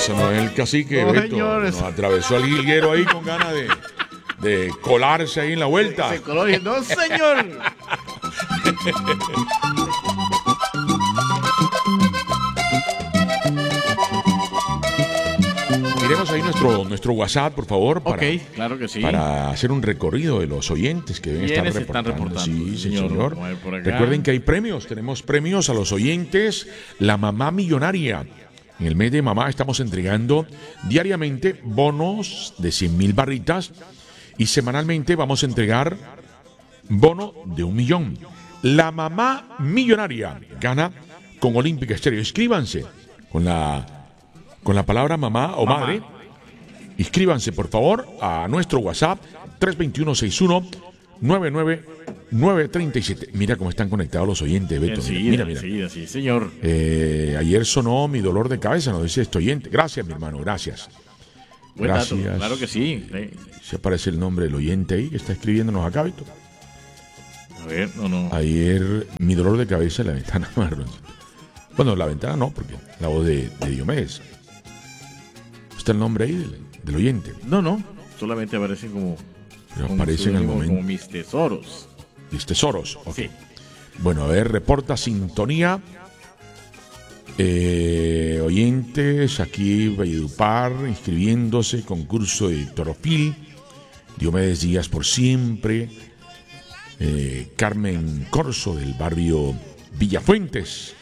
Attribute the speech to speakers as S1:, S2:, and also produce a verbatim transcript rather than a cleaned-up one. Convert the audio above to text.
S1: Ese no es el cacique,
S2: No,
S1: Beto.
S2: señores.
S1: Nos atravesó el jilguero ahí con ganas de, de colarse ahí en la vuelta.
S2: Se coló y- No, señor.
S1: Miremos ahí nuestro, nuestro WhatsApp, por favor, para,
S2: Ok, claro que sí.
S1: para hacer un recorrido de los oyentes que deben estar
S2: ¿Quiénes están
S1: reportando.
S2: reportando?
S1: Sí,
S2: Sí,
S1: sí,
S2: señor.
S1: señor.
S2: Vamos a ver por acá.
S1: Recuerden que hay premios. Tenemos premios a los oyentes. La mamá millonaria. En el mes de mamá estamos entregando diariamente bonos de cien mil barritas y semanalmente vamos a entregar bono de un millón. La mamá millonaria gana con Olímpica Estéreo. Inscríbanse con la, con la palabra mamá o
S2: Mamá.
S1: madre. Inscríbanse, por favor, a nuestro WhatsApp tres dos uno seis uno nueve nueve nueve tres siete. Mira cómo están conectados los oyentes, Beto.
S2: Enseguida,
S1: Mira, mira.
S2: enseguida, sí, señor.
S1: Eh, ayer sonó mi dolor de cabeza, nos dice este oyente. Gracias, mi hermano, gracias.
S2: Buen dato,
S1: Gracias.
S2: claro que sí. Eh,
S1: Se aparece el nombre del oyente ahí que está escribiéndonos acá, Beto.
S2: A ver, no, no.
S1: Ayer mi dolor de cabeza en la ventana marrón. Bueno, la ventana no, porque la voz de, de Diomedes. ¿Está el nombre ahí del, del oyente?
S2: No, no. Solamente aparecen como.
S1: Pero
S2: como
S1: aparece en el
S2: seudónimo,
S1: momento.
S2: Como mis tesoros.
S1: Mis tesoros. Ok.
S2: Sí.
S1: Bueno, a ver, reporta sintonía. Eh, oyentes, aquí Valledupar, inscribiéndose, concurso de Toropil. Diomedes Díaz por siempre. Eh, Carmen Corso del barrio Villafuentes.